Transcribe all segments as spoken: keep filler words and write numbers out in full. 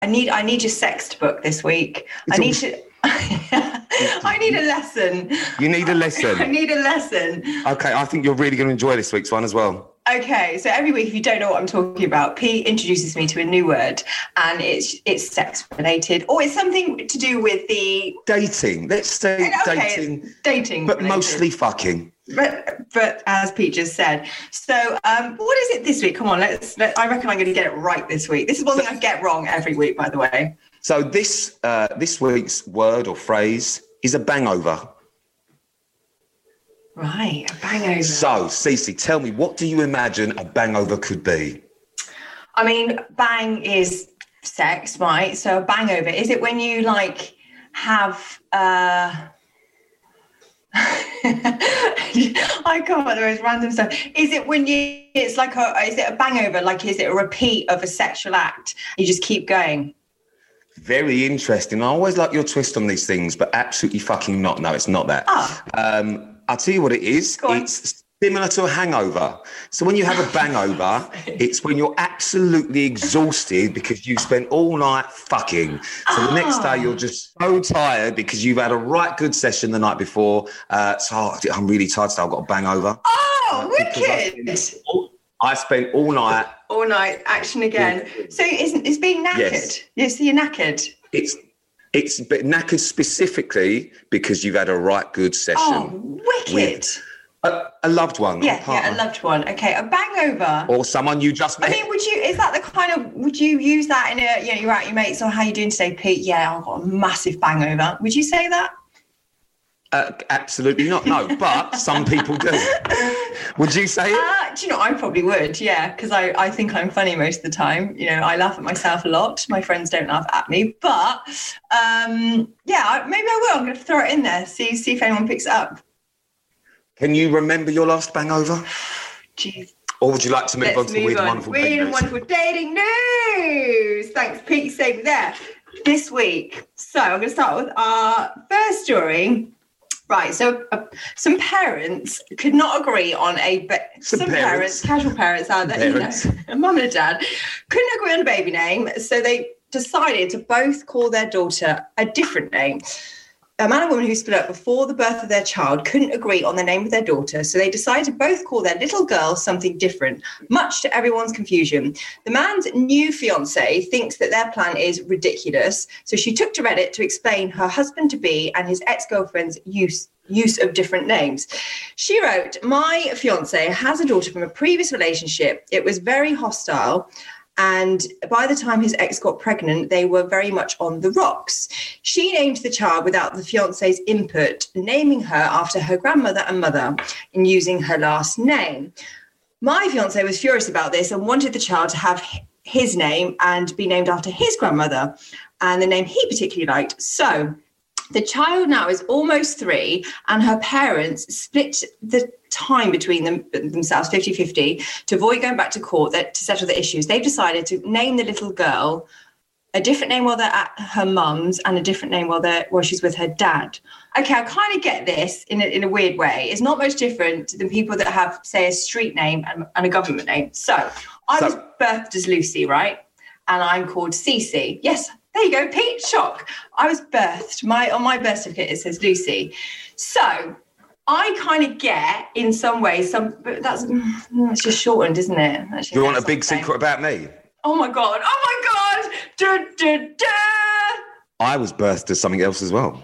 I need I need your sext book this week. It's I need all... to. I need a lesson. You need a lesson. I need a lesson. Okay, I think you're really going to enjoy this week's one as well. Okay, so every week, if you don't know what I'm talking about, Pete introduces me to a new word, and it's it's sex related, or it's something to do with the dating. Let's say okay, dating, dating, but related. Mostly fucking. But, but as Pete just said, so um, what is it this week? Come on, let's. Let, I reckon I'm going to get it right this week. This is one thing I get wrong every week, by the way. So this uh, this week's word or phrase is a bangover. Right, a bangover. So, Cece, tell me, what do you imagine a bangover could be? I mean, bang is sex, right? So a bangover, is it when you like have uh I come up with the most random stuff. Is it when you it's like a is it a bangover, like is it a repeat of a sexual act? You just keep going. Very interesting. I always like your twist on these things, but absolutely fucking not. No, it's not that. Oh. Um I'll tell you what it is. It's similar to a hangover. So when you have a bangover, it's when you're absolutely exhausted because you've spent all night fucking. So oh. the next day you're just so tired because you've had a right good session the night before. Uh, so oh, I'm really tired, so I've got a bangover. Oh, uh, wicked. I spent, I spent all night. All night, action again. Yeah. So it's, it's being knackered. Yes. yes, so you're knackered. It's... It's but knackered specifically because you've had a right good session. Oh, wicked. A, a loved one. Yeah, a yeah, a loved one. Okay, a bangover. Or someone you just met. I mean, would you, is that the kind of, would you use that in a, you know, you're out your mates, or how you doing today, Pete? Yeah, I've got a massive bangover. Would you say that? Uh, absolutely not, no, but some people do. Would you say it? Uh, do you know, I probably would, yeah, because I, I think I'm funny most of the time. You know, I laugh at myself a lot. My friends don't laugh at me, but um, yeah, maybe I will. I'm going to throw it in there, see, see if anyone picks it up. Can you remember your last bangover? Jeez. Or would you like to move Let's on to move Weird on. and Wonderful Weird and Wonderful Dating News? Thanks, Pete, saved me there. This week. So I'm going to start with our first story. Right, so uh, some parents could not agree on a... Ba- some some parents. parents, casual parents out there, parents. you know, a mum and a dad, couldn't agree on a baby name, so they decided to both call their daughter a different name. A man and woman who split up before the birth of their child couldn't agree on the name of their daughter, so they decided to both call their little girl something different, much to everyone's confusion. The man's new fiancée thinks that their plan is ridiculous, so she took to Reddit to explain her husband-to-be and his ex-girlfriend's use use of different names. She wrote, "My fiancé has a daughter from a previous relationship. It was very hostile. And by the time his ex got pregnant, they were very much on the rocks. She named the child without the fiancé's input, naming her after her grandmother and mother and using her last name. My fiancé was furious about this and wanted the child to have his name and be named after his grandmother and the name he particularly liked. So the child now is almost three, and her parents split the time between them themselves fifty-fifty to avoid going back to court that, to settle the issues. They've decided to name the little girl a different name while they're at her mum's and a different name while they're while she's with her dad. Okay, I kind of get this in a, in a weird way. It's not much different than people that have, say, a street name and, and a government name. So I so, was birthed as Lucy, right? And I'm called Cece. Yes. There you go, Pete, shock. I was birthed, my on my birth certificate, it says Lucy. So I kind of get, in some ways, some, but that's, it's just shortened, isn't it? Actually, do you want a big something. secret about me? Oh my God, oh my God. Da, da, da. I was birthed as something else as well.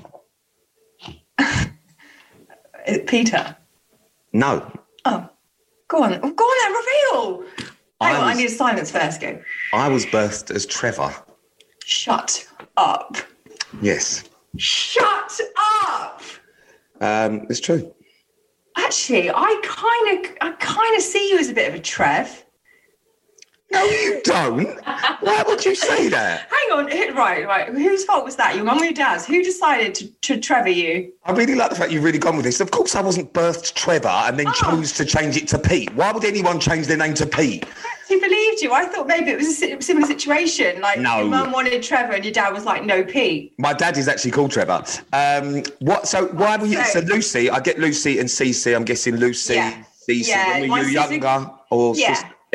Peter? No. Oh, go on, go on then, reveal. Hang I on, was, I need a silence first, go. I was birthed as Trevor. Shut up. Yes. Shut up. Um, it's true. Actually, I kind of, I kind of see you as a bit of a Trev. No, you don't. Why would you say that? Hang on. Right, right. Whose fault was that? Your mum or your dad's? Who decided to, to Trevor you? I really like the fact you've really gone with this. Of course, I wasn't birthed Trevor and then oh. chose to change it to Pete. Why would anyone change their name to Pete? He believed you. I thought maybe it was a similar situation. Like no. your mum wanted Trevor and your dad was like, no, Pete. My dad is actually called Trevor. Um, what? So why were you? So Lucy, I get Lucy and Cece. I'm guessing Lucy, yeah. Cece. Yeah. When were you sister, younger or yeah. sister?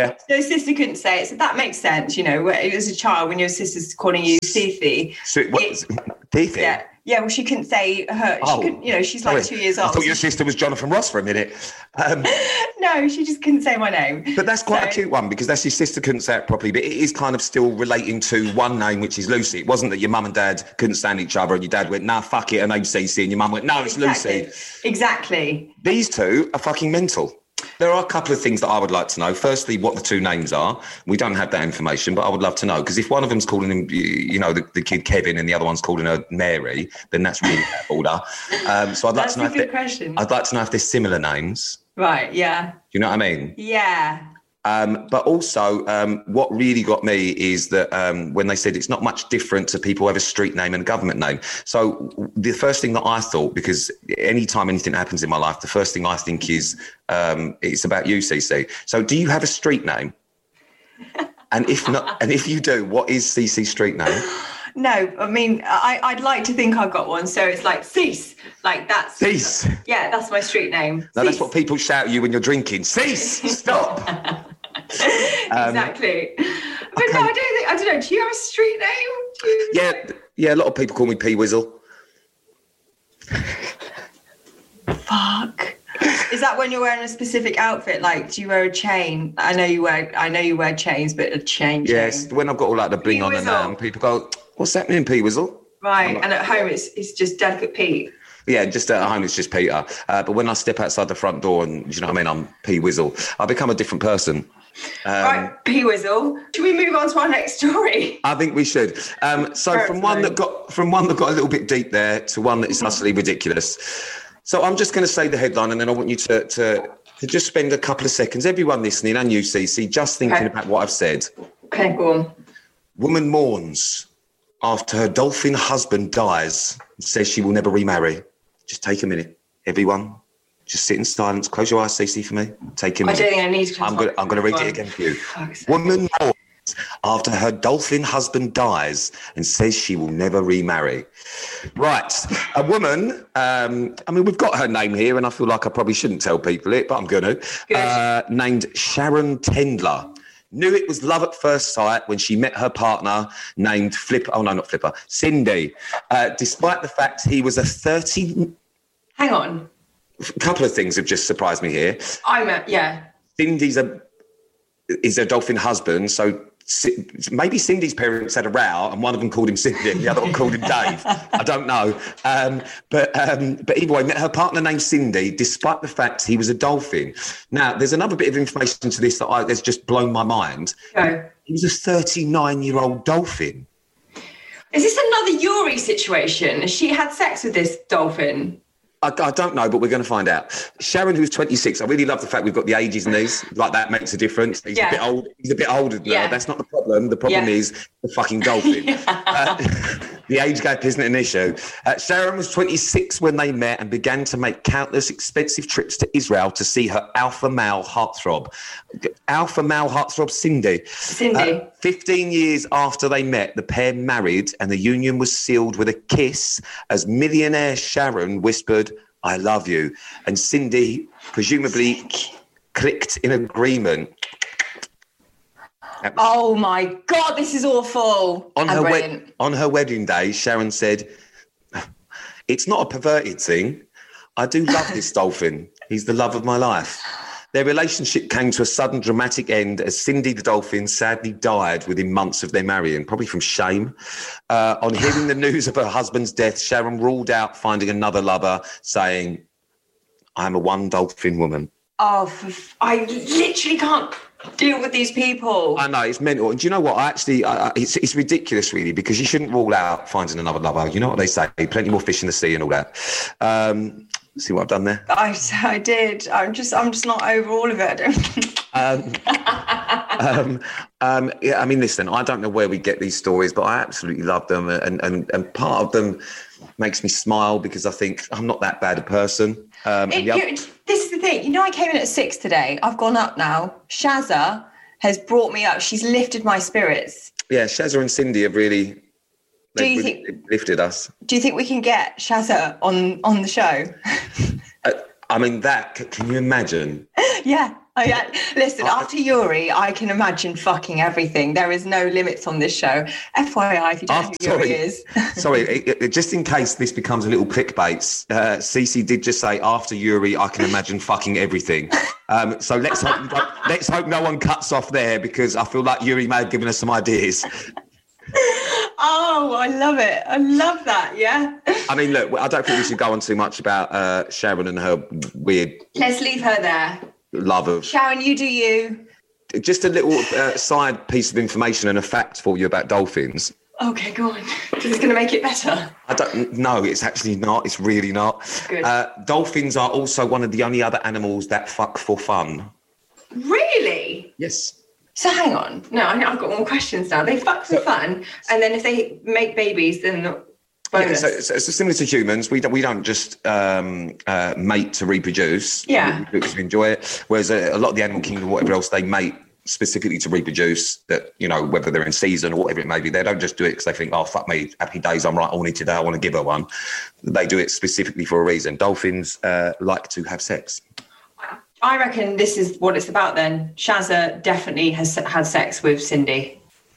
Yeah. So sister couldn't say it, so that makes sense. You know, as a child, when your sister's calling you Fifi. So, what, it, Fifi? Yeah. Yeah, well, she couldn't say her. She Oh, couldn't, you know, she's sorry. like two years old. I thought your sister was Jonathan Ross for a minute. Um, no, she just couldn't say my name. But that's quite so, a cute one, because that's your sister couldn't say it properly, but it is kind of still relating to one name, which is Lucy. It wasn't that your mum and dad couldn't stand each other and your dad went, nah, fuck it, her name's Cece, and your mum went, no, it's exactly. Lucy. Exactly. These two are fucking mental. There are a couple of things that I would like to know. Firstly, what the two names are. We don't have that information, but I would love to know, because if one of them's calling him, you know, the, the kid Kevin, and the other one's calling her Mary, then that's really out of order. Um, so I'd like that's to know a if good question. I'd like to know if they're similar names. Right. Yeah. Do you know what I mean? Yeah. Um, but also, um, what really got me is that um, when they said it's not much different to people who have a street name and a government name. So the first thing that I thought, because anytime anything happens in my life, the first thing I think is um, it's about you, Cece. So do you have a street name? And if not, and if you do, what is Cece's street name? No, I mean, I, I'd like to think I've got one. So it's like Cease, like that's Cease. Yeah, that's my street name. No, Cease. that's what people shout at you when you're drinking. Cease, stop. Exactly. Um, but okay. no, I don't think, I don't know. Do you have a street name? Do you... Yeah, yeah. A lot of people call me P Whizzle. Fuck. Is that when you're wearing a specific outfit? Like, do you wear a chain? I know you wear. I know you wear chains, but a chain. Yes, chain. When I've got all like the bling on and um, people go, "What's happening, P Whizzle?" Right, like, and at home it's it's just Delicate Pete. Yeah, just at home it's just Peter. Uh, but when I step outside the front door and, you know what I mean, I'm P Whizzle, I become a different person. Um, right, P Whizzle. Should we move on to our next story? I think we should. Um, so Perfect. from one that got from one that got a little bit deep there to one that is utterly ridiculous. So I'm just going to say the headline, and then I want you to, to to just spend a couple of seconds, everyone listening, and you, Cece, just thinking okay. about what I've said. Okay, go on. Woman mourns after her dolphin husband dies and says she will never remarry. Just take a minute, everyone. Just sit in silence. Close your eyes, Cece, for me. Take a minute. I don't think I need to close I'm going I'm going to read it again for you. Woman mourns after her dolphin husband dies and says she will never remarry. Right. A woman, um, I mean, we've got her name here, and I feel like I probably shouldn't tell people it, but I'm going to. Uh, named Sharon Tendler. Knew it was love at first sight when she met her partner named Flipper. Oh, no, not Flipper. Cindy. Uh, despite the fact he was a thirty... Hang on. A couple of things have just surprised me here. I'm a, yeah. Cindy's a is a dolphin husband, so maybe Cindy's parents had a row and one of them called him Cindy and the other one called him Dave. I don't know. Um, but um, but either way, met her partner named Cindy, despite the fact he was a dolphin. Now, there's another bit of information to this that I, that's just blown my mind. Okay. He was a thirty-nine-year-old dolphin. Is this another Yuri situation? Has she had sex with this dolphin? I, I don't know, but we're going to find out. Sharon, who's twenty-six, I really love the fact we've got the ages in these. Like, that makes a difference. He's yeah. a bit old. He's a bit older now. Yeah. That's not the problem. The problem yeah. is the fucking dolphin. yeah. uh, the age gap isn't an issue. Uh, Sharon was twenty-six when they met and began to make countless expensive trips to Israel to see her alpha male heartthrob. Alpha male heartthrob, Cindy. Cindy. Uh, fifteen years after they met, the pair married and the union was sealed with a kiss as millionaire Sharon whispered, "I love you." And Cindy presumably Sick. clicked in agreement. Was, oh my God, this is awful. On her, we- on her wedding day, Sharon said, "It's not a perverted thing. I do love this dolphin. He's the love of my life." Their relationship came to a sudden dramatic end as Cindy the dolphin sadly died within months of their marrying, probably from shame. Uh, on hearing the news of her husband's death, Sharon ruled out finding another lover, saying, "I'm a one dolphin woman." Oh, f- I literally can't deal with these people. I know, it's mental. And do you know what? I actually, I, it's, it's ridiculous, really, because you shouldn't rule out finding another lover. You know what they say? Plenty more fish in the sea and all that. Um, see what I've done there? I, I did. I'm just, I'm just not over all of it. um, um, um, yeah, I mean, listen, I don't know where we get these stories, but I absolutely love them. And, and, and part of them makes me smile because I think I'm not that bad a person. Um, it, other- you, this is the thing. You know, I came in at six today. I've gone up now. Shazza has brought me up. She's lifted my spirits. Yeah, Shazza and Cindy have really... Do you really think lifted us? Do you think we can get Shazza on on the show? uh, I mean, that can you imagine? Yeah, Oh yeah, listen, after Yuri, I can imagine fucking everything. There is no limits on this show. F Y I, if you don't know who Yuri is. Sorry, it, it, just in case this becomes a little clickbait, uh, Cece did just say, after Yuri, I can imagine fucking everything. Um, so let's hope, let's hope no one cuts off there, because I feel like Yuri may have given us some ideas. Oh, I love it. I love that, yeah. I mean, look, I don't think we should go on too much about uh, Sharon and her weird... Let's leave her there. Love of Sharon, you do you. Just a little uh, side piece of information and a fact for you about dolphins. Okay, go on. Is this going to make it better? I don't know. It's actually not. It's really not. Good. Uh, dolphins are also one of the only other animals that fuck for fun. Really? Yes. So hang on. No, I've got more questions now. They fuck for fun, and then if they make babies, then. Bonus. Yeah, so, so similar to humans, we don't, we don't just um, uh, mate to reproduce. Yeah. We, because we enjoy it. Whereas a, a lot of the animal kingdom, whatever else, they mate specifically to reproduce. That, you know, whether they're in season or whatever it may be, they don't just do it because they think, oh, fuck me, happy days, I'm right horny today, I want to give her one. They do it specifically for a reason. Dolphins uh, like to have sex. I reckon this is what it's about then. Shazza definitely has had sex with Cindy.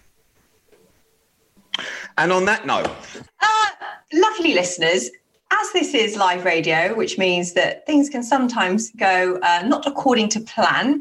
And on that note... Uh, lovely listeners, as this is live radio, which means that things can sometimes go uh, not according to plan,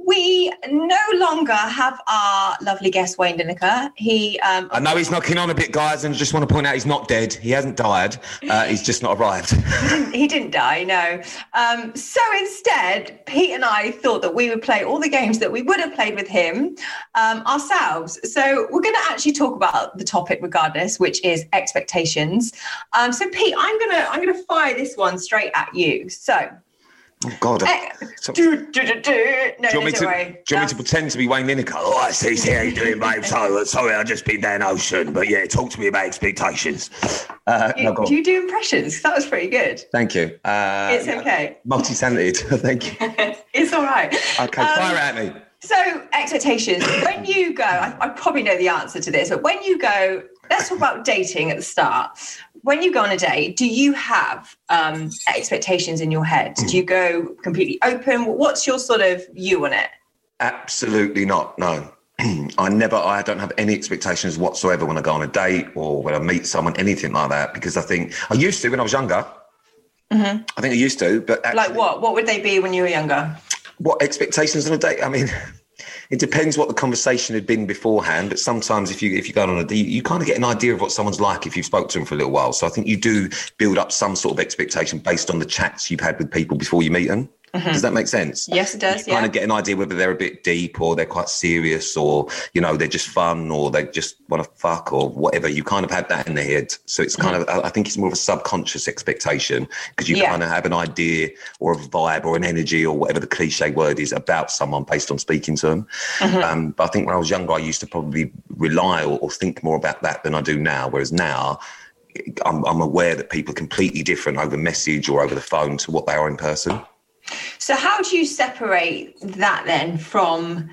we no longer have our lovely guest, Wayne Lineker. He, um, I know he's knocking on a bit, guys, and just want to point out he's not dead. He hasn't died. Uh, he's just not arrived. he, didn't, he didn't die, no. Um, so instead, Pete and I thought that we would play all the games that we would have played with him um, ourselves. So we're going to actually talk about the topic regardless, which is expectations. Um, so Pete, I'm going to I'm going to fire this one straight at you. So. Oh, God. Uh, so, do, do, do, do. No, do you want, no, me, to, worry. do you want me to pretend to be Wayne Lineker? Oh, I see, see how you doing, babe. So, sorry, I've just been down ocean. But yeah, talk to me about expectations. Uh, you, no, do you do impressions? That was pretty good. Thank you. Uh, it's okay. Multi-talented. Thank you. It's all right. Okay, um, fire at me. So, expectations. When you go, I, I probably know the answer to this, but when you go, let's talk about dating at the start. When you go on a date, do you have um, expectations in your head? Do you go completely open? What's your sort of view on it? Absolutely not, no. I never, I don't have any expectations whatsoever when I go on a date or when I meet someone, anything like that, because I think, I used to when I was younger. Mm-hmm. I think I used to, but actually, like what? What would they be when you were younger? What expectations on a date? I mean... It depends what the conversation had been beforehand, but sometimes if you if you go on a date, you kind of get an idea of what someone's like if you've spoke to them for a little while. So I think you do build up some sort of expectation based on the chats you've had with people before you meet them. Mm-hmm. Does that make sense? Yes, it does. You yeah. kind of get an idea whether they're a bit deep or they're quite serious or, you know, they're just fun or they just want to fuck or whatever. You kind of have that in the head. So it's kind mm-hmm. of, I think it's more of a subconscious expectation because you yeah. kind of have an idea or a vibe or an energy or whatever the cliche word is about someone based on speaking to them. Mm-hmm. Um, but I think when I was younger, I used to probably rely or, or think more about that than I do now. Whereas now, I'm, I'm aware that people are completely different over message or over the phone to what they are in person. So how do you separate that then from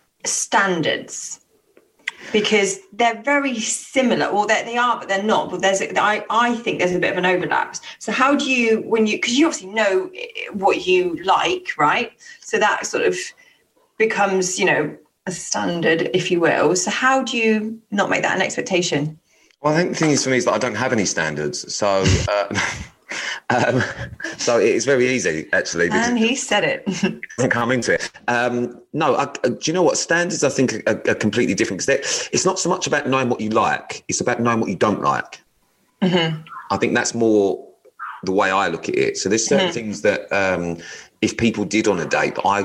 standards? Because they're very similar, or they are, but they're not. But there's, a, I, I think there's a bit of an overlap. So how do you, when you, because you obviously know what you like, right? So that sort of becomes, you know, a standard, if you will. So how do you not make that an expectation? Well, I think the thing is for me is that I don't have any standards. So... Uh, Um, so it's very easy, actually. And he said it. Doesn't come into it. Um, no, I, uh, do you know what? Standards, I think, are, are completely different. Because it's not so much about knowing what you like. It's about knowing what you don't like. Mm-hmm. I think that's more the way I look at it. So there's certain mm-hmm. things that um, if people did on a date, I...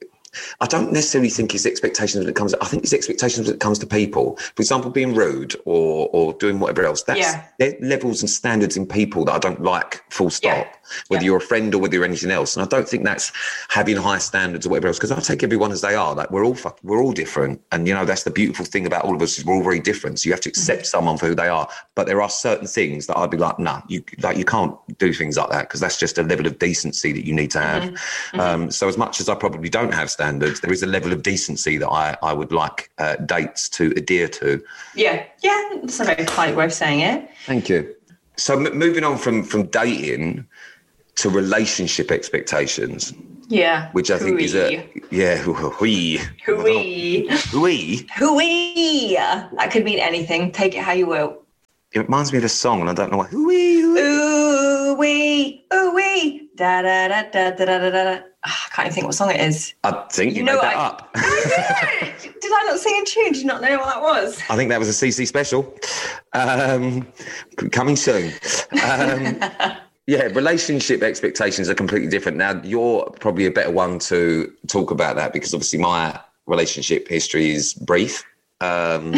I don't necessarily think it's expectations when it comes. I think it's expectations when it comes to people. For example, being rude or or doing whatever else. That's yeah. there are levels and standards in people that I don't like. Full stop. Yeah. Whether yeah. you're a friend or whether you're anything else, and I don't think that's having high standards or whatever else. Because I take everyone as they are. Like we're all fuck, we're all different, and you know that's the beautiful thing about all of us is we're all very different. So you have to accept mm-hmm. someone for who they are. But there are certain things that I'd be like, nah, you like you can't do things like that because that's just a level of decency that you need to have. Mm-hmm. Um, so as much as I probably don't have standards, there is a level of decency that I, I would like uh, dates to adhere to. Yeah, yeah, that's a very polite way of saying it. Thank you. So m- moving on from from dating, to relationship expectations. Yeah. Which I think Hooey. is a, yeah, hooey. Hooey. Hooey. Hooey. That could mean anything. Take it how you will. It reminds me of a song, and I don't know what. Hooey. Ooh wee, ooh wee, da da da da da da da. Oh, I can't even think what song it is. I think you, you know made that I, up. I did. Did I not sing in tune? Did you not know what that was? I think that was a C C special. Um, coming soon. Um, yeah, relationship expectations are completely different. Now, you're probably a better one to talk about that because obviously my relationship history is brief. Um,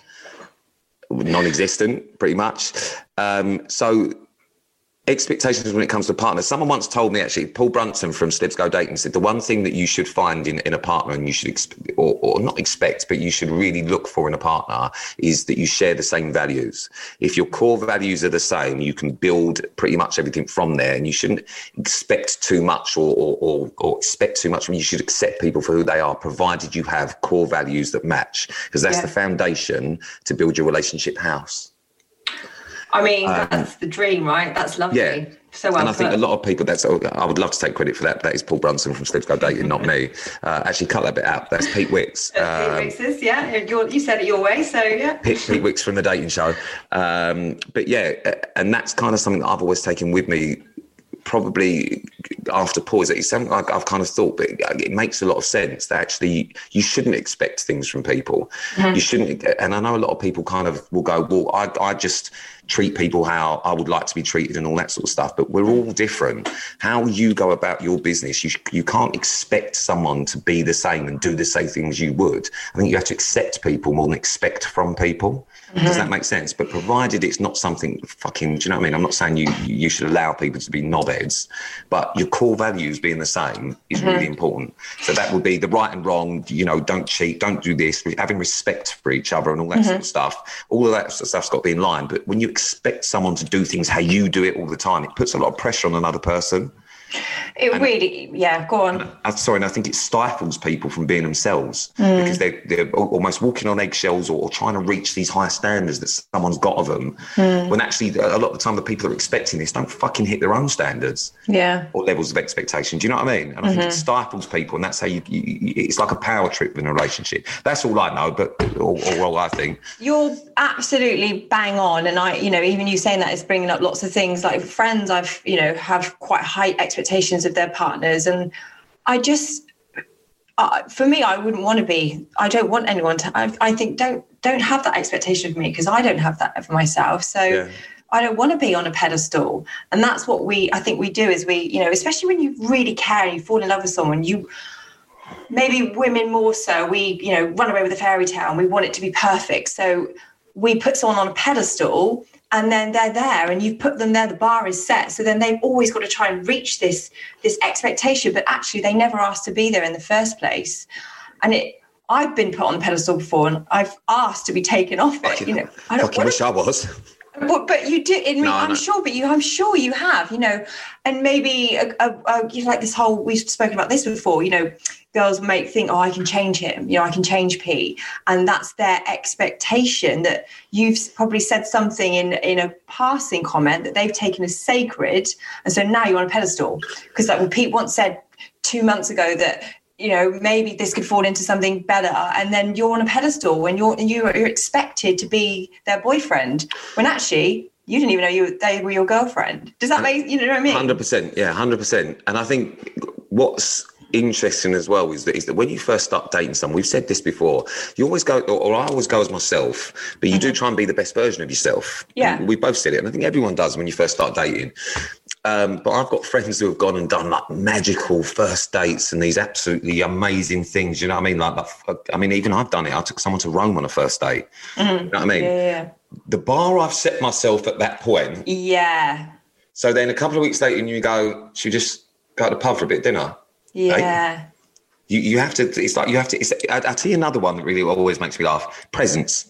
non-existent, pretty much. Um, so expectations when it comes to partners. Someone once told me, actually, Paul Brunson from Slibs Go Dating said the one thing that you should find in, in a partner and you should, exp- or, or not expect, but you should really look for in a partner is that you share the same values. If your core values are the same, you can build pretty much everything from there, and you shouldn't expect too much or, or, or, or expect too much. You should accept people for who they are, provided you have core values that match, because that's yeah. the foundation to build your relationship house. I mean, um, that's the dream, right? That's lovely. Yeah. So well and I put. think a lot of people, that's, I would love to take credit for that. That is Paul Brunson from Slibs Go Dating, not me. Uh, actually, cut that bit out. That's Pete Wicks. Um, Pete Wicks is, yeah. You're, you said it your way, so yeah. Pete, Pete Wicks from The Dating Show. Um, but yeah, and that's kind of something that I've always taken with me, probably after pause. It's something like I've kind of thought, but it makes a lot of sense that actually you shouldn't expect things from people. Mm-hmm. You shouldn't, and I know a lot of people kind of will go, well, I, I just treat people how I would like to be treated and all that sort of stuff, but we're all different. How you go about your business, you you can't expect someone to be the same and do the same things you would. I think you have to accept people more than expect from people. Mm-hmm. Does that make sense? But provided it's not something fucking, do you know what I mean? I'm not saying you you should allow people to be knobheads, but your core values being the same is mm-hmm. really important. So that would be the right and wrong, you know, don't cheat, don't do this, having respect for each other and all that mm-hmm. sort of stuff. All of that sort of stuff's got to be in line. But when you expect someone to do things how you do it all the time, it puts a lot of pressure on another person. It and, really, yeah, go on. I'm sorry, and I think it stifles people from being themselves mm. because they're, they're almost walking on eggshells or, or trying to reach these high standards that someone's got of them. Mm. When actually, a lot of the time, the people that are expecting this don't fucking hit their own standards yeah. or levels of expectation. Do you know what I mean? And mm-hmm. I think it stifles people, and that's how you, you, it's like a power trip in a relationship. That's all I know, but or, or all I think. You're absolutely bang on, and I, you know, even you saying that is bringing up lots of things. Like friends, I've, you know, have quite high expectations of their partners, and I just uh, for me I wouldn't want to be I don't want anyone to I, I think don't don't have that expectation of me, because I don't have that for myself, so yeah. I don't want to be on a pedestal. And that's what we I think we do is we, you know, especially when you really care and you fall in love with someone, you maybe women more so, we, you know, run away with a fairy tale and we want it to be perfect, so we put someone on a pedestal and then they're there and you've put them there, the bar is set. So then they've always got to try and reach this, this expectation, but actually they never asked to be there in the first place. And it, I've been put on the pedestal before and I've asked to be taken off it. Fucking, you know, I don't fucking wish I was. But, but you do, in, no, I'm no. sure, but you, I'm sure you have, you know, and maybe a, a, a, you know, like this whole, we've spoken about this before, you know, girls may think, oh, I can change him, you know, I can change P. And that's their expectation that you've probably said something in, in a passing comment that they've taken as sacred. And so now you're on a pedestal. Because like well, Pete once said two months ago that, you know, maybe this could fall into something better. And then you're on a pedestal and you're, you're, you're expected to be their boyfriend when actually you didn't even know you they were your girlfriend. Does that make, you know what I mean? one hundred percent. Yeah, one hundred percent. And I think what's interesting as well is that, is that when you first start dating someone, we've said this before, you always go, or, or I always go as myself, but you mm-hmm. do try and be the best version of yourself. Yeah. We both said it. And I think everyone does when you first start dating. Um, but I've got friends who have gone and done like magical first dates and these absolutely amazing things. You know what I mean? Like, like I mean, even I've done it. I took someone to Rome on a first date. Mm-hmm. You know what I mean? Yeah, yeah. The bar I've set myself at that point. Yeah. So then a couple of weeks later, and you go, should we just go to the pub for a bit of dinner? Yeah. Right? You you have to. It's like you have to. It's, I, I tell you another one that really always makes me laugh. Presents.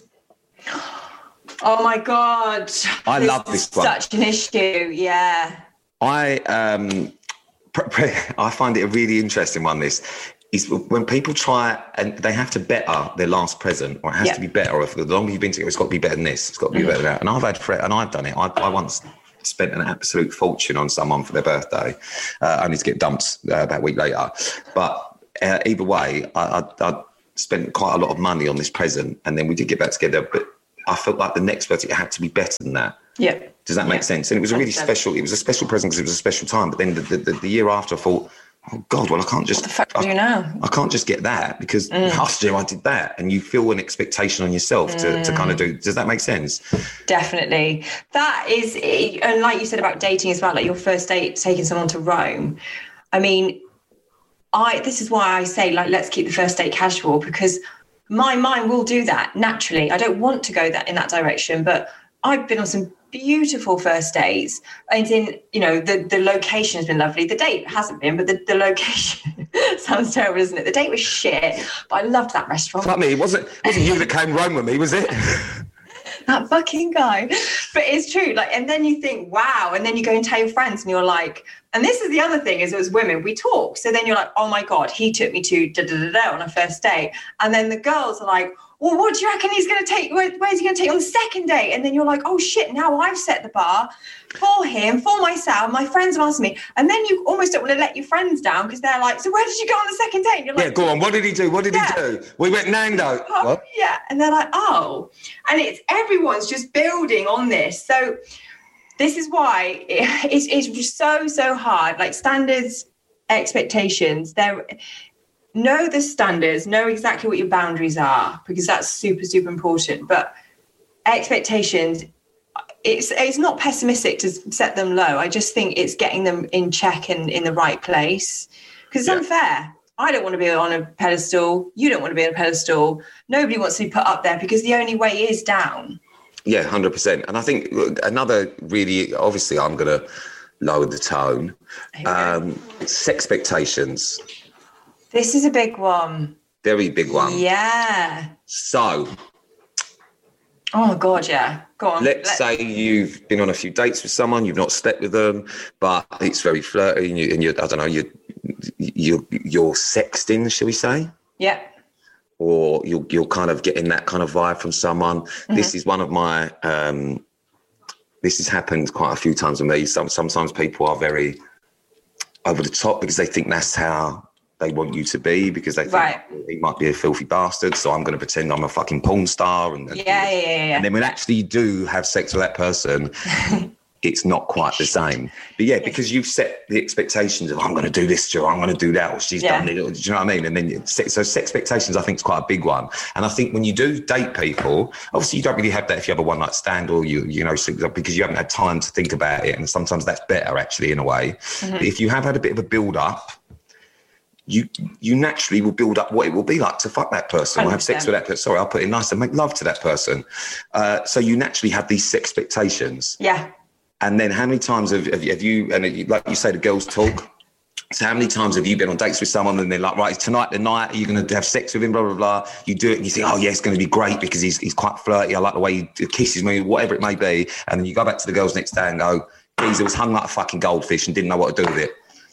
Oh my God! I this love this one. Such an issue. Yeah. I um, pre- pre- I find it a really interesting one. This is when people try and they have to better their last present, or it has yep. to be better. Or if the longer you've been together, it's got to be better than this. It's got to be mm. better than that. And I've had fre- and I've done it. I, I once spent an absolute fortune on someone for their birthday, uh, only to get dumped uh, about a week later. But uh, either way, I, I, I spent quite a lot of money on this present, and then we did get back together. But I felt like the next birthday had to be better than that. Yeah. Does that make yeah. sense? And it was a really special. It was a special present because it was a special time. But then the, the, the year after, I thought, oh God, well, I can't just. What the fuck I, do you now? I can't just get that because mm. last year I did that, and you feel an expectation on yourself mm. to, to kind of do. Does that make sense? Definitely. That is, and like you said about dating as well, like your first date, taking someone to Rome. I mean, I. This is why I say, like, let's keep the first date casual, because my mind will do that naturally. I don't want to go that in that direction, but I've been on some beautiful first dates, and in, you know, the the location has been lovely. The date hasn't been, but the, the location sounds terrible, isn't it? The date was shit, but I loved that restaurant. Fuck me, it wasn't wasn't you that came Rome with me, was it? That fucking guy. But it's true, like, and then you think, wow, and then you go and tell your friends, and you're like, and this is the other thing, is as women, we talk. So then you're like, oh my God, he took me to da da da da on a first date, and then the girls are like, well, what do you reckon he's going to take? Where, where's he going to take on the second date? And then you're like, oh shit, now I've set the bar for him, for myself. My friends have asked me. And then you almost don't want to let your friends down because they're like, so where did you go on the second date? And you're like, yeah, go on. What did he do? What did yeah. he do? We went Nando. Oh, what? Yeah. And they're like, oh. And it's everyone's just building on this. So this is why it, it's, it's just so, so hard. Like standards, expectations, they're... Know the standards, know exactly what your boundaries are, because that's super, super important. But expectations, it's it's not pessimistic to set them low. I just think it's getting them in check and in the right place, because it's yeah. unfair. I don't want to be on a pedestal. You don't want to be on a pedestal. Nobody wants to be put up there, because the only way is down. Yeah, one hundred percent. And I think another really, obviously I'm going to lower the tone. Um, it's expectations. This is a big one. Very big one. Yeah. So. Oh, God, yeah. Go on. Let's Let- say you've been on a few dates with someone, you've not slept with them, but it's very flirty and, you, and you're, I don't know, you're, you're, you're sexting, shall we say? Yeah. Or you're, you're kind of getting that kind of vibe from someone. Mm-hmm. This is one of my, um, this has happened quite a few times with me. Some, sometimes people are very over the top because they think that's how they want you to be, because they think right. he might be a filthy bastard, so I'm going to pretend I'm a fucking porn star. And, and yeah, yeah, yeah. And then when actually you do have sex with that person, it's not quite the same. But yeah, because you've set the expectations of, I'm going to do this to her, I'm going to do that, or she's yeah. done it. Or, do you know what I mean? And then, so sex expectations, I think, is quite a big one. And I think when you do date people, obviously you don't really have that if you have a one night stand, or you, you know, because you haven't had time to think about it. And sometimes that's better, actually, in a way. Mm-hmm. But if you have had a bit of a build up, you you naturally will build up what it will be like to fuck that person or have sex with that person. Sorry, I'll put it nice and make love to that person. Uh, so you naturally have these expectations. Yeah. And then how many times have, have, you, have you, and like you say, the girls talk. So how many times have you been on dates with someone and they're like, right, tonight, the night, are you going to have sex with him, blah, blah, blah. You do it and you think, oh, yeah, it's going to be great because he's he's quite flirty. I like the way he kisses me, whatever it may be. And then you go back to the girls next day and go, geez, it was hung like a fucking goldfish and didn't know what to do with it.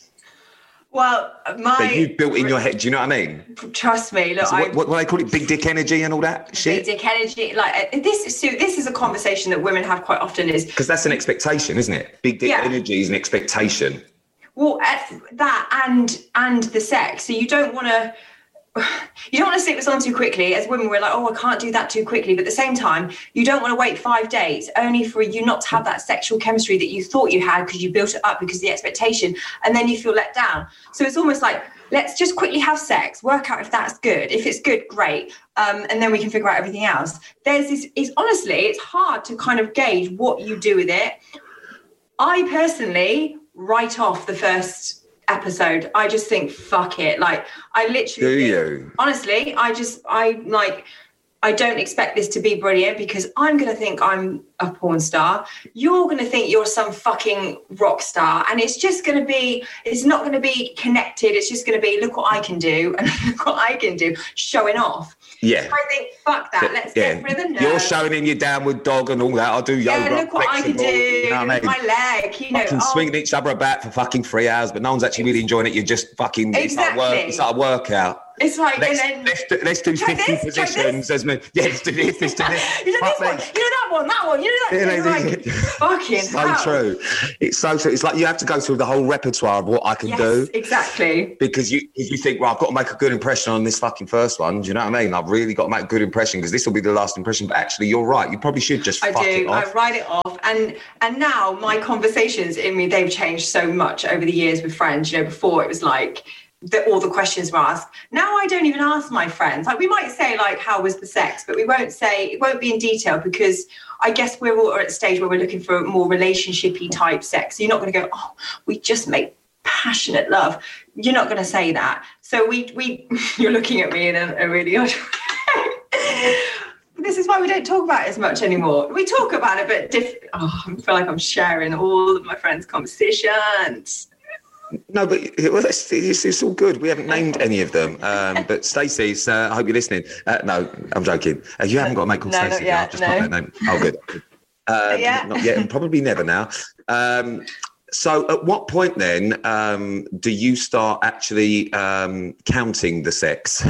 Well, my... So you built in your head, do you know what I mean? Trust me. Look, so what, what, what do they call it? Big dick energy and all that shit? Big dick energy. Like, this is, Sue, this is a conversation that women have quite often is... Because that's an expectation, isn't it? Big dick yeah. energy is an expectation. Well, that and and the sex. So you don't want to... You don't want to sleep with someone too quickly. As women, we're like, oh, I can't do that too quickly. But at the same time, you don't want to wait five days only for you not to have that sexual chemistry that you thought you had because you built it up because of the expectation, and then you feel let down. So it's almost like, let's just quickly have sex, work out if that's good. If it's good, great. Um, and then we can figure out everything else. There's this, it's honestly, it's hard to kind of gauge what you do with it. I personally write off the first episode. I just think, fuck it. Like, I literally do you honestly I just I like I don't expect this to be brilliant because I'm gonna think I'm a porn star, you're gonna think you're some fucking rock star, and it's just gonna be it's not gonna be connected. It's just gonna be, look what I can do and look what I can do, showing off. Yeah. So I think, fuck that. Let's yeah. get rid of the nerve. You're showing in your downward dog and all that. I'll do yoga. Yeah, look what I can do. You know what I mean? My leg, you know. Fucking oh. swinging each other about for fucking three hours, but no one's actually really enjoying it. You're just fucking, exactly. it's like work. It's like a workout. It's like, let's, and then let's do, let's do fifty this, positions as me. Yeah, let's do this, let's do this. You know this one, you know that one, that one, you know that. Yeah, it's like, fucking so hell. true. It's so true. It's like you have to go through the whole repertoire of what I can yes, do. Exactly. Because you you think, well, I've got to make a good impression on this fucking first one. Do you know what I mean? I've really got to make a good impression because this will be the last impression. But actually, you're right. You probably should just I fuck do. it off. I write it off. And and now my conversations in me, they've changed so much over the years with friends. You know, before it was like, that all the questions were asked. Now I don't even ask my friends. Like we might say like, how was the sex? But we won't say, it won't be in detail because I guess we're all at a stage where we're looking for more relationship-y type sex. So you're not going to go, oh, we just make passionate love. You're not going to say that. So we, we you're looking at me in a, a really odd way. This is why we don't talk about it as much anymore. We talk about it, but diff- oh, I feel like I'm sharing all of my friends' conversations. No, but well, it's, it's, it's all good. We haven't named any of them. Um, but Stacey's, uh, I hope you're listening. Uh, no, I'm joking. Uh, you haven't got a mate called no, Stacey. Not yet, I've just no. got that name. Oh, good. Um, not yet. Not yet, and probably never now. Um, so at what point then um, do you start actually um, counting the sex?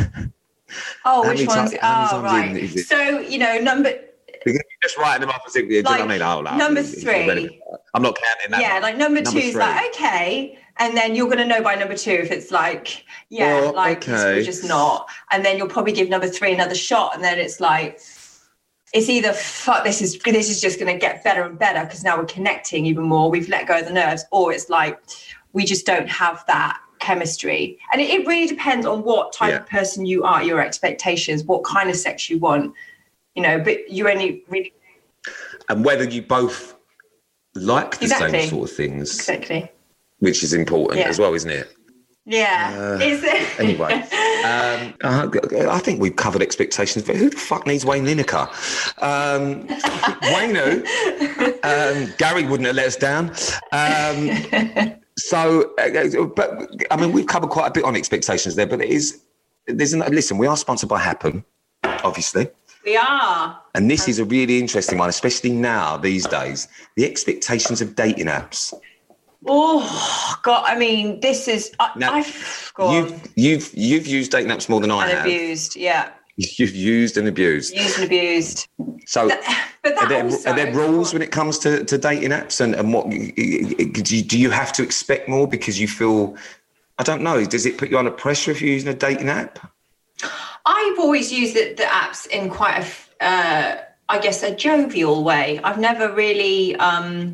Oh, how which ones? T- oh, right. So, you know, number... Because you're just writing them off as if you like, know what I mean? Oh, no, number it's, three. It's I'm not counting that. Yeah, one. like number, number two is three. like, okay. And then you're going to know by number two if it's like, yeah, oh, like okay. we're just not. And then you'll probably give number three another shot. And then it's like, it's either, fuck, this is, this is just going to get better and better because now we're connecting even more. We've let go of the nerves. Or it's like, we just don't have that chemistry. And it, it really depends on what type yeah. of person you are, your expectations, what kind of sex you want, you know, but you only really... And whether you both like the exactly. same sort of things. Exactly. Which is important yeah. as well, isn't it? Yeah. Uh, is it? Anyway, um, uh, I think we've covered expectations. But who the fuck needs Wayne Lineker? Um, Wayne who? Um, Gary wouldn't have let us down. Um, so, uh, but I mean, we've covered quite a bit on expectations there. But it is, there's an, listen, we are sponsored by Happen, obviously. We are. And this is a really interesting one, especially now, these days. The expectations of dating apps. Oh, God, I mean, this is... I, now, I've gone... You've, you've, you've used dating apps more than I and have. abused, yeah. You've used and abused. Used and abused. So that, but that are, there, also, are there rules when it comes to, to dating apps? And, and what do you, do you have to expect more because you feel... I don't know. Does it put you under pressure if you're using a dating app? I've always used the, the apps in quite a, uh, I guess, a jovial way. I've never really, um,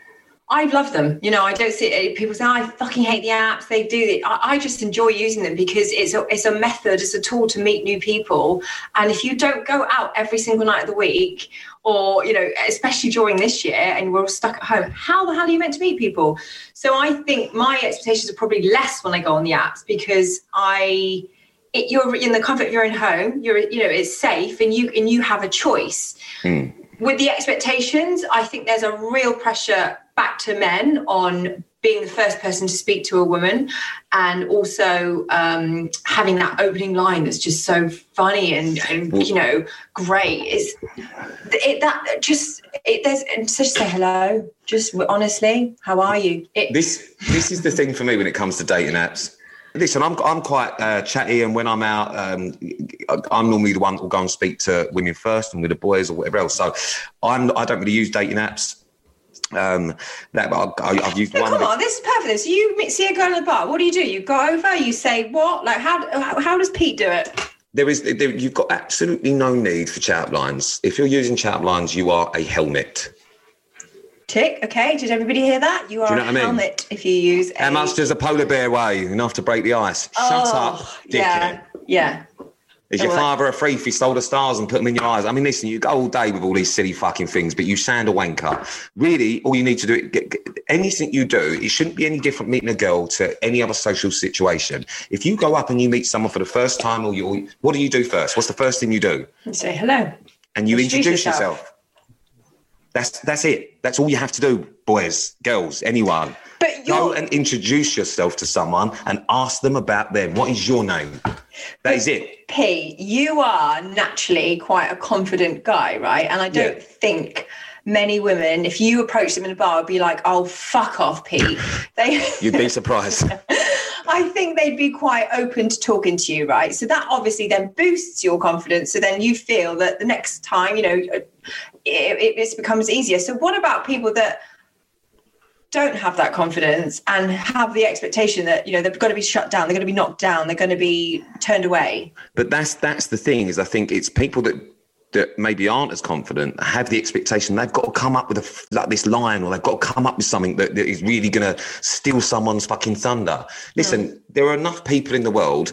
I love them. You know, I don't see people say, oh, I fucking hate the apps. They do it. I, I just enjoy using them because it's a, it's a method, it's a tool to meet new people. And if you don't go out every single night of the week, or, you know, especially during this year and we're all stuck at home, how the hell are you meant to meet people? So I think my expectations are probably less when I go on the apps because I... It, you're in the comfort of your own home. You're, you know, it's safe, and you and you have a choice. Mm. With the expectations, I think there's a real pressure back to men on being the first person to speak to a woman, and also um, having that opening line that's just so funny and, and you know, great. It's it, that just it, there's just say hello. Just honestly, how are you? It, this this is the thing for me when it comes to dating apps. Listen, I'm I'm quite uh, chatty, and when I'm out, um, I'm normally the one that will go and speak to women first, and with the boys or whatever else. So, I'm I don't really use dating apps. Um, that I, I've used no, one. Come on, this is perfect. So you see a girl in the bar. What do you do? You go over. You say what? Like how how does Pete do it? There is there, you've got absolutely no need for chat lines. If you're using chat lines, you are a helmet. Tick. Okay. Did everybody hear that? You are you know a helmet I mean? If you use a... How much does a polar bear weigh? Enough to break the ice. Oh, Shut up, dickhead. Yeah. Yeah. Is your father a thief? He stole the stars and put them in your eyes. I mean, listen, you go all day with all these silly fucking things, but you sound a wanker. Really, all you need to do, get, get, anything you do, it shouldn't be any different meeting a girl to any other social situation. If you go up and you meet someone for the first time, or you, what do you do first? What's the first thing you do? You say hello. And you introduce, introduce yourself. yourself. That's that's it. That's all you have to do, boys, girls, anyone. But go and introduce yourself to someone and ask them about them. What is your name? That is it. P, you are naturally quite a confident guy, right? And I don't yeah. think many women, if you approach them in a bar, would be like, "Oh, fuck off, Pete." They You'd be surprised. I I think they'd be quite open to talking to you, right? So that obviously then boosts your confidence. So then you feel that the next time, you know, it, it becomes easier. So what about people that don't have that confidence and have the expectation that, you know, they've got to be shut down, they're going to be knocked down, they're going to be turned away? But that's that's the thing, is I think it's people that that maybe aren't as confident, have the expectation they've got to come up with a, like this line, or they've got to come up with something that, that is really going to steal someone's fucking thunder. Listen, mm. there are enough people in the world.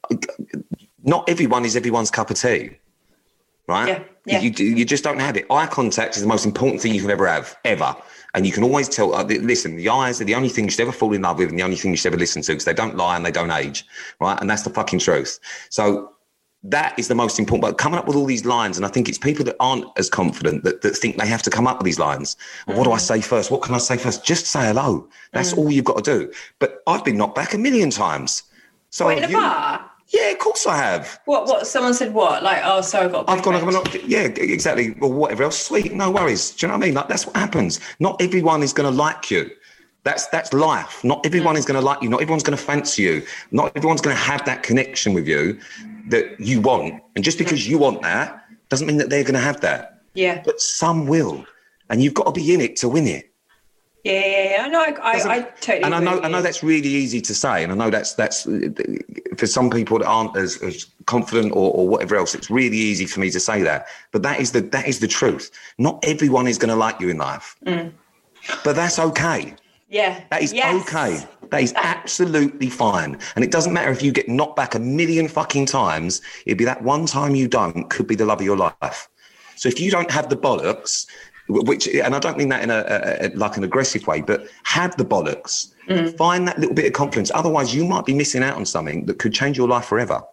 Not everyone is everyone's cup of tea, right? Yeah, yeah. You, you just don't have it. Eye contact is the most important thing you can ever have, ever. And you can always tell, uh, listen, the eyes are the only thing you should ever fall in love with and the only thing you should ever listen to, because they don't lie and they don't age, right? And that's the fucking truth. So that is the most important. But coming up with all these lines, and I think it's people that aren't as confident that, that think they have to come up with these lines. Well, what do I say first? What can I say first? Just say hello. That's mm. all you've got to do. But I've been knocked back a million times. So Wait, in a you, bar? Yeah, of course I have. What? What? Someone said what? Like, oh, sorry, I've got. I've gone. I've not, yeah, exactly. Well, whatever else. Sweet, no worries. Do you know what I mean? Like, that's what happens. Not everyone is going to like you. That's that's life. Not everyone mm. is going to like you. Not everyone's going to fancy you. Not everyone's going to have that connection with you that you want. And just because you want that doesn't mean that they're going to have that. Yeah. But some will, and you've got to be in it to win it. Yeah, yeah, yeah. No, I, I, I totally. And I know, agree I know that's really easy to say, and I know that's that's for some people that aren't as, as confident or, or whatever else. It's really easy for me to say that, but that is the that is the truth. Not everyone is going to like you in life, mm. but that's okay. Yeah, that is yes. okay. That is absolutely fine, and it doesn't matter if you get knocked back a million fucking times. It'd be that one time you don't could be the love of your life. So if you don't have the bollocks. Which, and I don't mean that in a, a, a like an aggressive way, but have the bollocks. Mm. Find that little bit of confidence. Otherwise, you might be missing out on something that could change your life forever.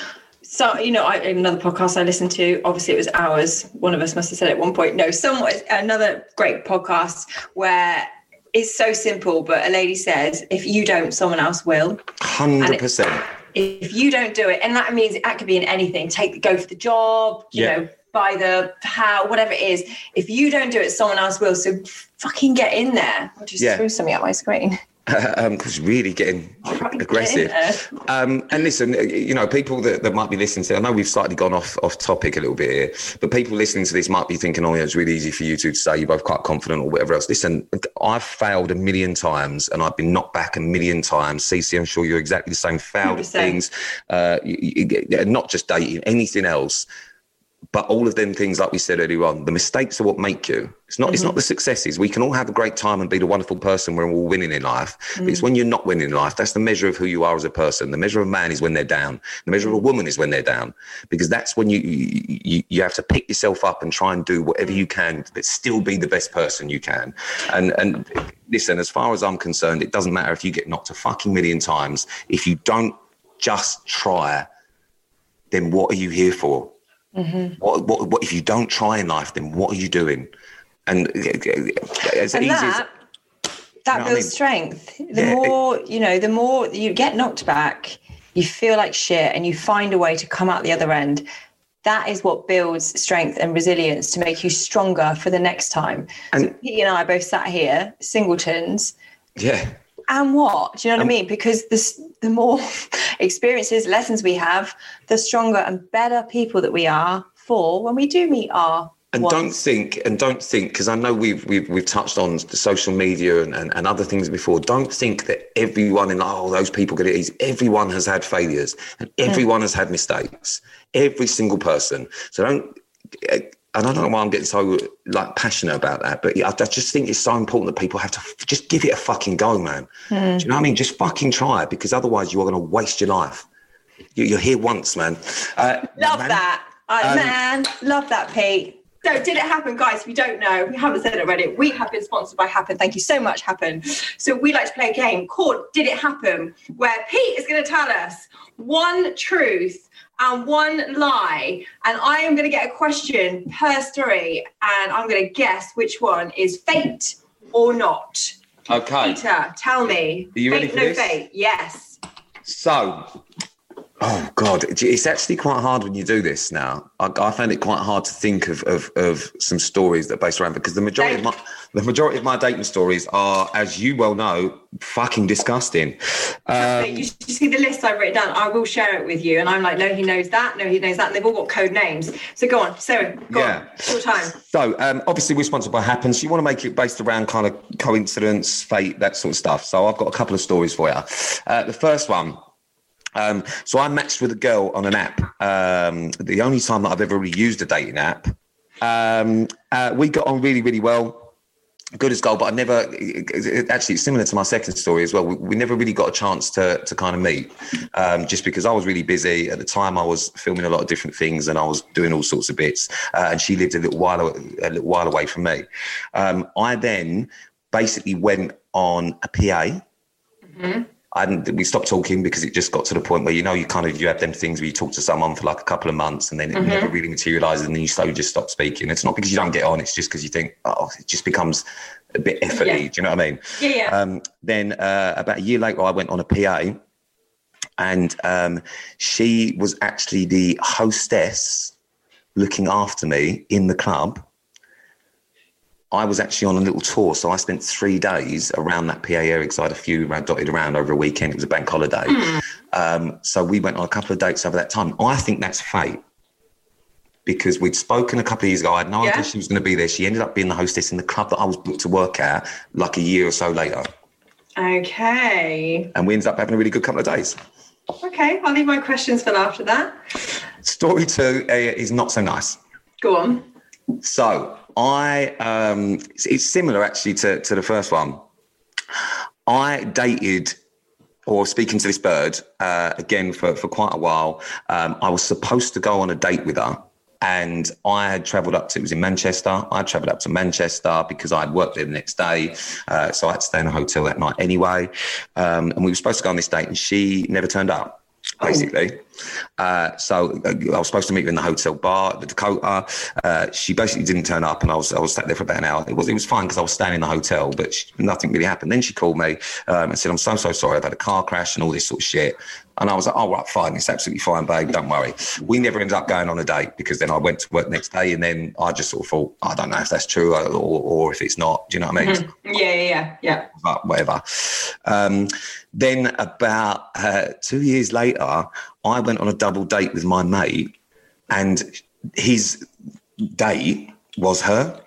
So, you know, I, another podcast I listened to, obviously it was ours. One of us must have said at one point, no, someone, another great podcast where it's so simple, but a lady says, if you don't, someone else will. one hundred percent. If you don't do it, and that means that could be in anything, take go for the job, you yeah. know, buy the how, whatever it is. If you don't do it, someone else will. So fucking get in there. I just yeah. threw something at my screen. Um, because really getting aggressive. Um, and listen, you know, people that, that might be listening to, I know we've slightly gone off off topic a little bit here, but people listening to this might be thinking, oh, yeah, it's really easy for you two to say you're both quite confident or whatever else. Listen, I've failed a million times and I've been knocked back a million times. Cece, I'm sure you're exactly the same. Failed at things, uh, you, you, not just dating, anything else. But all of them things, like we said earlier on, the mistakes are what make you. It's not. Mm-hmm. It's not the successes. We can all have a great time and be the wonderful person we're all winning in life. Mm-hmm. But it's when you're not winning in life. That's the measure of who you are as a person. The measure of a man is when they're down. The measure of a woman is when they're down. Because that's when you you, you have to pick yourself up and try and do whatever you can, but still be the best person you can. And and listen, as far as I'm concerned, it doesn't matter if you get knocked a fucking million times. If you don't just try, then what are you here for? Mm-hmm. What, what, what if you don't try in life? Then what are you doing? And, as and easy that as, that you know builds I mean? strength. The yeah, more it, you know, the more you get knocked back, you feel like shit, and you find a way to come out the other end. That is what builds strength and resilience to make you stronger for the next time. And so Pete and I both sat here, singletons. Yeah. And what? Do you know what um, I mean? Because this, the more experiences, lessons we have, the stronger and better people that we are for when we do meet our And ones. don't think, and don't think, because I know we've we've we've touched on social media and, and, and other things before. Don't think that everyone in oh those people get it easy. Everyone has had failures and everyone mm. has had mistakes. Every single person. So don't. And I don't know why I'm getting so like passionate about that, but I, I just think it's so important that people have to f- just give it a fucking go, man. Mm. Do you know what I mean? Just fucking try it, because otherwise you are going to waste your life. You, you're here once, man. Uh, love man, that, uh, um, man. Love that, Pete. So did it happen, guys? If you don't know, we haven't said it already. We have been sponsored by Happen. Thank you so much, Happen. So we like to play a game called Did It Happen, where Pete is going to tell us one truth and one lie, and I am going to get a question per story, and I'm going to guess which one is fate or not. Okay. Peter, tell me. Are you fate, ready for no this? Fate. Yes. So, oh God, it's actually quite hard when you do this now. I, I find it quite hard to think of, of, of some stories that are based around, because the majority of my The majority of my dating stories are, as you well know, fucking disgusting. Um, you should see the list I've written down. I will share it with you. And I'm like, no, he knows that. No, he knows that. And they've all got code names. So go on, Sarah, go yeah. on. It's your time. So um, obviously we're sponsored by Happens. You want to make it based around kind of coincidence, fate, that sort of stuff. So I've got a couple of stories for you. Uh, the first one. Um, so I matched with a girl on an app. Um, the only time that I've ever really used a dating app. Um, uh, we got on really, really well. Good as gold, but I never, it, it, actually it's similar to my second story as well. We, we never really got a chance to to kind of meet, um, just because I was really busy. At the time I was filming a lot of different things and I was doing all sorts of bits, uh, and she lived a little while, a little while away from me. Um, I then basically went on a P A. Mm-hmm. I didn't, we stopped talking because it just got to the point where, you know, you kind of, you have them things where you talk to someone for like a couple of months and then it mm-hmm. never really materialises and then you slowly just stop speaking. It's not because you don't get on, it's just because you think, oh, it just becomes a bit efforty. Yeah. Do you know what I mean? Yeah, yeah. Um, then uh, about a year later, I went on a P A and um, she was actually the hostess looking after me in the club. I was actually on a little tour, so I spent three days around that P A area because I had a few around, dotted around over a weekend. It was a bank holiday. Mm. Um, so we went on a couple of dates over that time. I think that's fate because we'd spoken a couple of years ago. I had no yeah. idea she was going to be there. She ended up being the hostess in the club that I was booked to work at like a year or so later. Okay. And we ended up having a really good couple of days. Okay, I'll leave my questions for after that. Story two uh, is not so nice. Go on. So... I, um, it's, it's similar actually to, to the first one. I dated or speaking to this bird uh, again for, for quite a while. Um, I was supposed to go on a date with her and I had travelled up to, it was in Manchester. I had travelled up to Manchester because I had worked there the next day. Uh, so I had to stay in a hotel that night anyway. Um, and we were supposed to go on this date and she never turned up. Basically, oh. uh, so I was supposed to meet her in the hotel bar at the Dakota. Uh, she basically didn't turn up, and I was I was sat there for about an hour. It was it was fine because I was staying in the hotel, but she, nothing really happened. Then she called me um, and said, "I'm so so sorry. I've had a car crash and all this sort of shit." And I was like, "Oh, right, fine. It's absolutely fine, babe. Don't worry." We never ended up going on a date because then I went to work next day, and then I just sort of thought, I don't know if that's true or, or if it's not. Do you know what I mean? Mm-hmm. Yeah, yeah, yeah, yeah. But whatever. Um, then about uh, two years later, I went on a double date with my mate, and his date was her.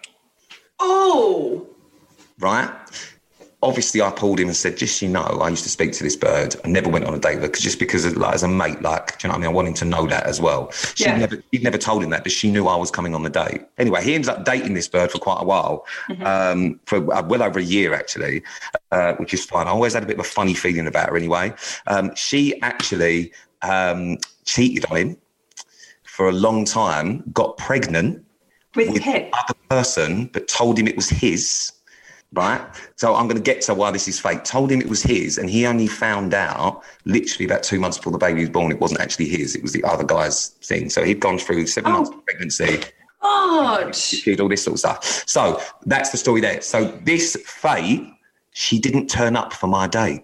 Oh, right. Obviously, I pulled him and said, just so you know, I used to speak to this bird. I never went on a date with her because just because, of, like, as a mate, like, do you know what I mean? I wanted to know that as well. She yeah. never, he'd never told him that, but she knew I was coming on the date. Anyway, he ends up dating this bird for quite a while, mm-hmm. um, for well over a year actually, uh, which is fine. I always had a bit of a funny feeling about her anyway. Um, she actually um, cheated on him for a long time, got pregnant with, with him. Other person, but told him it was his. Right. So I'm going to get to why this is fake. Told him it was his and he only found out literally about two months before the baby was born. It wasn't actually his. It was the other guy's thing. So he'd gone through seven oh. months of pregnancy. God. All this sort of stuff. So that's the story there. So this fate, she didn't turn up for my date.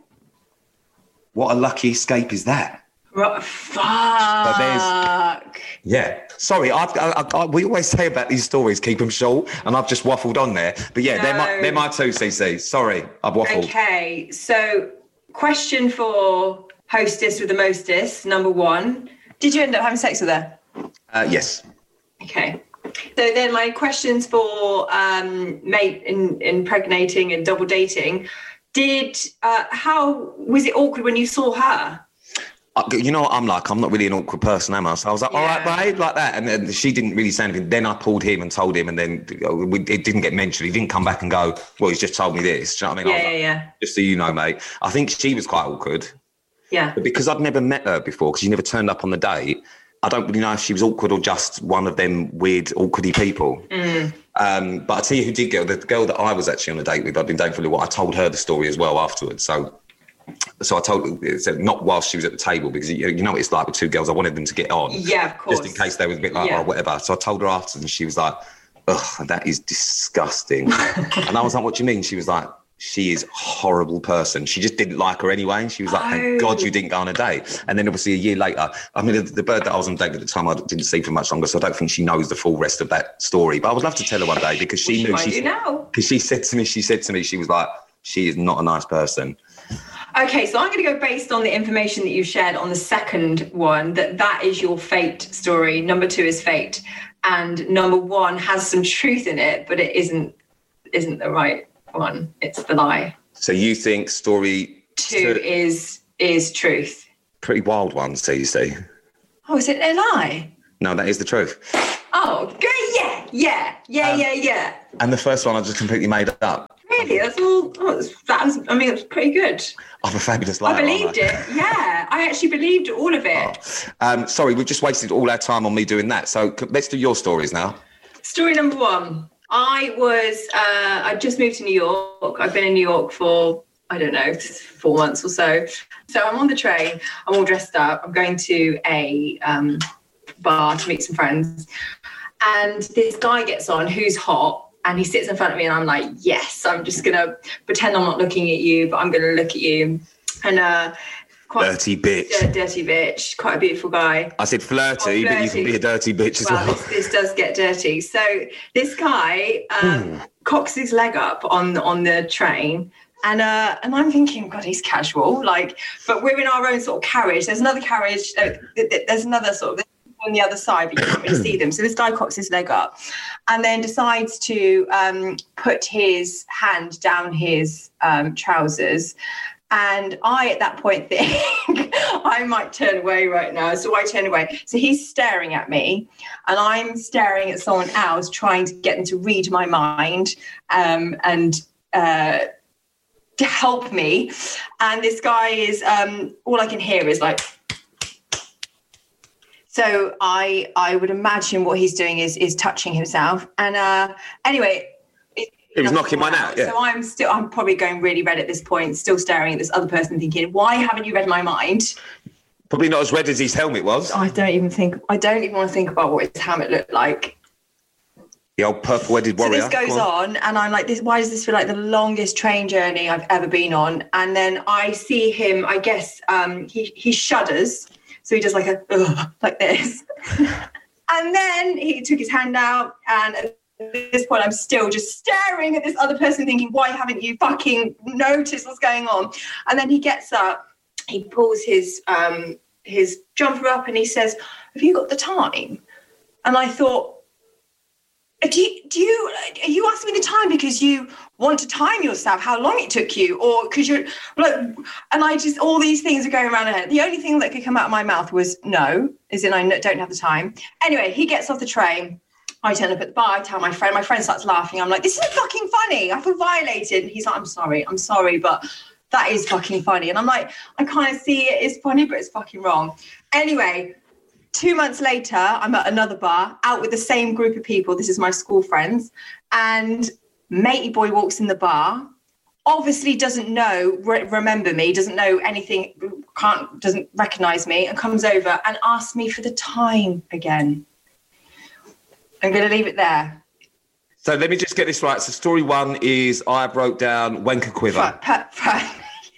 What a lucky escape is that? Right, fuck. So yeah. Sorry, I've, I, I, we always say about these stories, keep them short, and I've just waffled on there. But yeah, no. they're my they're my two C C. Sorry, I've waffled. Okay, so question for hostess with the mostest, number one. Did you end up having sex with her? Uh, yes. Okay. So then my questions for um, mate in, impregnating and double dating. Did, uh, how, was it awkward when you saw her? You know what I'm like? I'm not really an awkward person, am I? So I was like, yeah. all right, babe, like that. And then she didn't really say anything. Then I pulled him and told him, and then it didn't get mentioned. He didn't come back and go, well, he's just told me this. Do you know what I mean? Yeah, I was yeah, like, yeah. Just so you know, mate. I think she was quite awkward. Yeah. But because I'd never met her before, because she never turned up on the date, I don't really know if she was awkward or just one of them weird, awkwardy people. Mm. Um, but I'll tell you who did go. The girl that I was actually on a date with, I'd been dating for a little while, I told her the story as well afterwards. So... So I told her, so not whilst she was at the table, because you know what it's like with two girls. I wanted them to get on. Yeah, of course. Just in case they was a bit like, yeah. oh, whatever. So I told her after, and she was like, ugh, that is disgusting. And I was like, what do you mean? She was like, she is a horrible person. She just didn't like her anyway. And she was like, oh. thank God you didn't go on a date. And then obviously a year later, I mean, the, the bird that I was on a date with at the time, I didn't see for much longer. So I don't think she knows the full rest of that story. But I would love to tell her one day because she well, knew she she, now. Because she said to me, she said to me, she was like, she is not a nice person. Okay, so I'm going to go based on the information that you shared on the second one, that that is your fate story. Number two is fate. And number one has some truth in it, but it isn't isn't the right one. It's the lie. So you think story two, two is is truth? Pretty wild one, so you see. Oh, is it a lie? No, that is the truth. Oh, good. Yeah, yeah, yeah, um, yeah, yeah. And the first one I just completely made up. Really? That's all. Oh, that was, I mean, it's pretty good. I'm a fabulous liar. I believed I? it. Yeah, I actually believed all of it. Oh. Um, sorry, we've just wasted all our time on me doing that. So let's do your stories now. Story number one. I was. Uh, I just moved to New York. I've been in New York for I don't know four months or so. So I'm on the train. I'm all dressed up. I'm going to a um, bar to meet some friends, and this guy gets on who's hot. And he sits in front of me and I'm like, yes, I'm just going to pretend I'm not looking at you, but I'm going to look at you. And uh, quite dirty bitch. Uh, dirty bitch. Quite a beautiful guy. I said flirty, oh, flirty. But you can be a dirty bitch as well. well. This, this does get dirty. So this guy um, cocks his leg up on, on the train. And uh, and I'm thinking, God, he's casual. Like, but we're in our own sort of carriage. There's another carriage. Uh, there's another sort of... on the other side, but you can't really see them. So this guy cocks his leg up and then decides to um, put his hand down his um, trousers. And I, at that point, think I might turn away right now. So I turn away. So he's staring at me and I'm staring at someone else, trying to get them to read my mind um, and uh, to help me. And this guy is, um, all I can hear is like, So I I would imagine what he's doing is is touching himself. And uh, anyway, it, he was knocking mine out. Yeah. So I'm still I'm probably going really red at this point, still staring at this other person, thinking, why haven't you read my mind? Probably not as red as his helmet was. I don't even think I don't even want to think about what his helmet looked like. The old purple-headed warrior. So this goes on. on, and I'm like, this. Why does this feel like the longest train journey I've ever been on? And then I see him. I guess um, he he shudders. So he does like a, ugh, like this. And then he took his hand out. And at this point, I'm still just staring at this other person thinking, why haven't you fucking noticed what's going on? And then he gets up, he pulls his um, his jumper up and he says, have you got the time? And I thought, do you, do you, are you asking me the time because you want to time yourself, how long it took you, or because you're like, and I just, all these things are going around my head. The only thing that could come out of my mouth was no, as in I don't have the time. Anyway, he gets off the train. I turn up at the bar, I tell my friend, my friend starts laughing. I'm like, this is fucking funny. I feel violated. And he's like, I'm sorry, I'm sorry, but that is fucking funny. And I'm like, I kind of see it is funny, but it's fucking wrong. Anyway, two months later, I'm at another bar, out with the same group of people. This is my school friends. And matey boy walks in the bar, obviously doesn't know, re- remember me, doesn't know anything, can't, doesn't recognise me, and comes over and asks me for the time again. I'm going to leave it there. So let me just get this right. So story one is I wrote down Wanker Quiver. Fa- fa-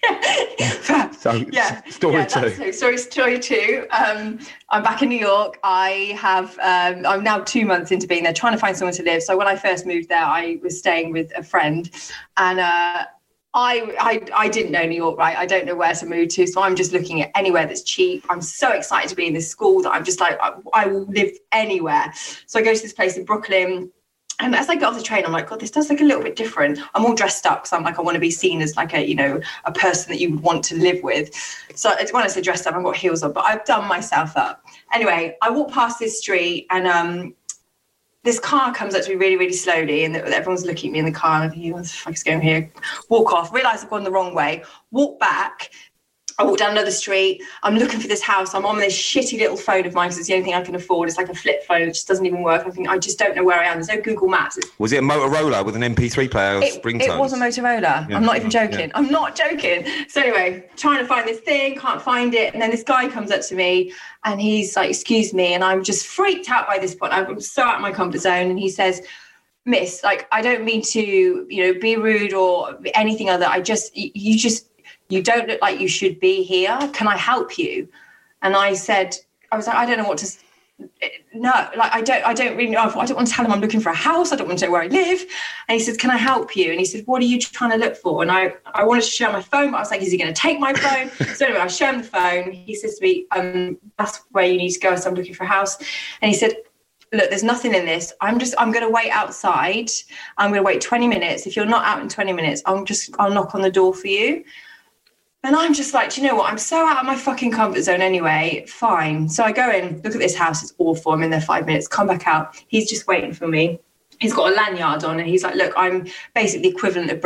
fa- so yeah, story yeah, two. So, sorry, story two. Um, I'm back in New York. I have. Um, I'm now two months into being there, trying to find someone to live. So when I first moved there, I was staying with a friend, and uh, I, I I didn't know New York, right? I don't know where to move to, so I'm just looking at anywhere that's cheap. I'm so excited to be in this school that I'm just like, I, I will live anywhere. So I go to this place in Brooklyn. And as I get off the train, I'm like, God, this does look a little bit different. I'm all dressed up because I'm like, I want to be seen as like a, you know, a person that you would want to live with. So when I say dressed up, I've got heels on, but I've done myself up. Anyway, I walk past this street and um, this car comes up to me really, really slowly. And everyone's looking at me in the car. And I'm thinking, what the fuck is going here? Walk off, realise I've gone the wrong way. Walk back. I walk down another street. I'm looking for this house. I'm on this shitty little phone of mine because it's the only thing I can afford. It's like a flip phone. It just doesn't even work. I think I just don't know where I am. There's no Google Maps. It's... Was it a Motorola with an M P three player? It, it was a Motorola. Yeah, I'm not even joking. Yeah. I'm not joking. So anyway, trying to find this thing, can't find it. And then this guy comes up to me and he's like, excuse me. And I'm just freaked out by this point. I'm so out of my comfort zone. And he says, miss, like, I don't mean to, you know, be rude or anything other. I just, you just, you don't look like you should be here. Can I help you? And I said, I was like, I don't know what to, no, like, I don't, I don't really know. I don't want to tell him I'm looking for a house. I don't want to know where I live. And he said, can I help you? And he said, what are you trying to look for? And I, I wanted to show my phone, but I was like, is he going to take my phone? So anyway, I show him the phone. He says to me, um, that's where you need to go. So I'm looking for a house. And he said, look, there's nothing in this. I'm just, I'm going to wait outside. I'm going to wait twenty minutes. If you're not out in twenty minutes, I'm just, I'll knock on the door for you. And I'm just like, do you know what? I'm so out of my fucking comfort zone anyway. Fine. So I go in, look at this house. It's awful. I'm in there five minutes, come back out. He's just waiting for me. He's got a lanyard on and he's like, look, I'm basically equivalent of